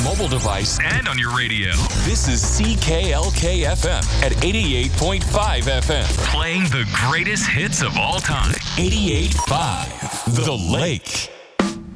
mobile device and on your radio. This is CKLK FM at 88.5 FM. Playing the greatest hits of all time. 88.5 The Lake.